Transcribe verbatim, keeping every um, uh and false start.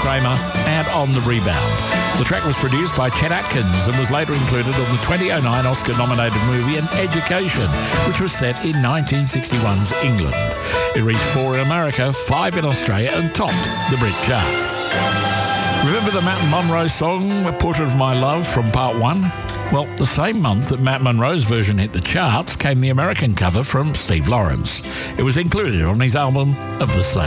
Kramer and On the Rebound. The track was produced by Chet Atkins and was later included on the twenty oh nine Oscar-nominated movie An Education, which was set in nineteen sixty-one's England. It reached four in America, five in Australia, and topped the Brit charts. Remember the Matt Monro song, Portrait of My Love, from part one? Well, the same month that Matt Monro's version hit the charts came the American cover from Steve Lawrence. It was included on his album of the same